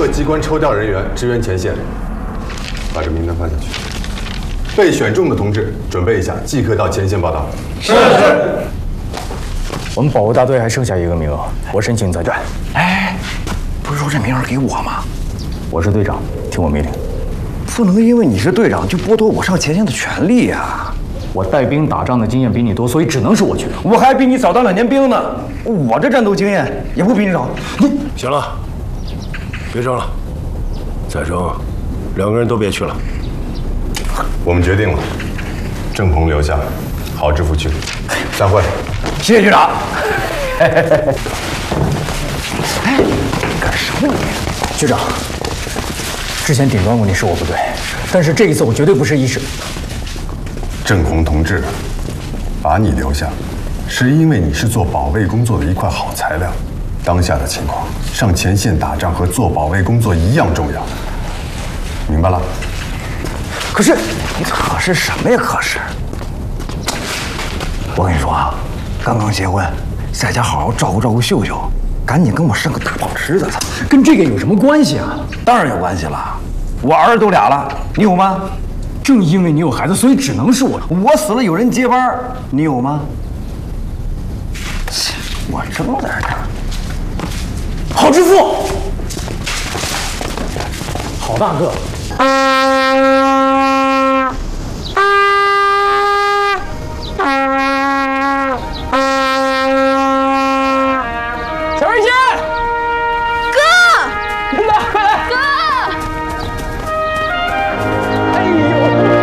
各机关抽调人员支援前线。把这名单发下去。被选中的同志，准备一下，即刻到前线报道。 是。我们保卫大队还剩下1个名额，我申请在战。 哎，不是说这名额给我吗？ 我是队长，听我命令。 不能因为你是队长就剥夺我上前线的权利呀！ 我带兵打仗的经验比你多，所以只能是我去。 我还比你早当2年兵呢，我这战斗经验也不比你少。 行了，别争了，再争，2个人都别去了。 我们决定了，郑鹏留下，郝知府去。散会。 谢谢局长。哎，你干什么你？ 局长，之前顶撞过你是我不对，但是这一次我绝对不是一时。 郑红同志，把你留下，是因为你是做保卫工作的一块好材料。当下的情况，上前线打仗和做保卫工作一样重要，明白了？ 可是你可是什么呀？可是，我跟你说啊，刚刚结婚，在家好好照顾照顾秀秀，赶紧跟我生个大胖侄子。 跟这个有什么关系啊？ 当然有关系了，我儿子都俩了，你有吗？ 正因为你有孩子，所以只能是我。 我死了有人接班，你有吗？我争在这儿。 郝知府，郝大哥。小瑞姐， 哥， 来快来， 哥。 哎呦，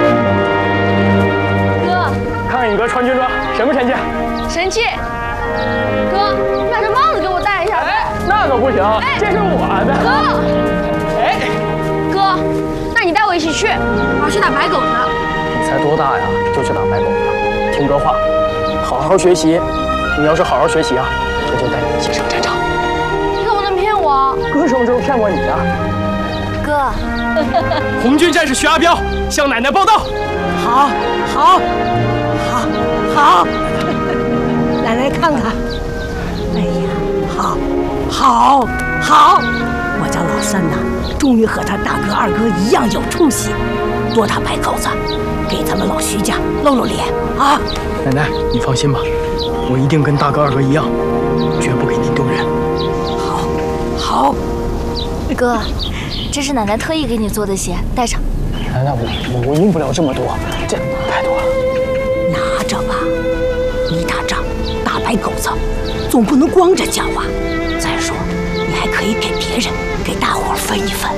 哥， 看看你哥穿军装，神不神气？ 神气。哥，你把这帽子给我戴一下。 哎，那可不行，这是我的。 哥， 哎， 哥，那你带我一起去，我要去打白狗子。 你才多大呀，就去打白狗子？听哥话，好好学习。你要是好好学习啊，哥就带你一起上战场。 你可不能骗我。 哥什么时候骗过你啊？ 哥， 红军战士徐阿彪向奶奶报道。 好，好，好，好，奶奶看看。哎呀，好，好，好！我家老三呐，终于和他大哥二哥一样有出息，多打白狗子，给咱们老徐家露露脸啊！ 奶奶，你放心吧，我一定跟大哥二哥一样，绝不给您丢人。 好，好。 哥，这是奶奶特意给你做的鞋，带上。 奶奶，我用不了这么多，这太多了。 拿着吧，你打仗打白狗子，总不能光着脚啊。再说，你还可以给别人，给大伙儿分一分。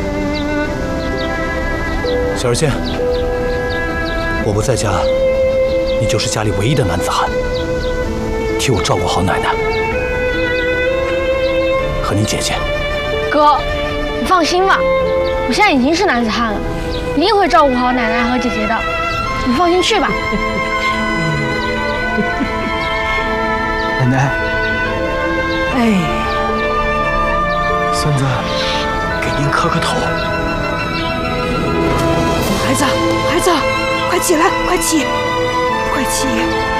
小二仙，我不在家，你就是家里唯一的男子汉，替我照顾好奶奶和你姐姐。 哥，你放心吧，我现在已经是男子汉了，一定会照顾好奶奶和姐姐的。你放心去吧。 奶奶， 哎， 孙子，给您磕个头。 孩子，孩子，快起来，快起，快起！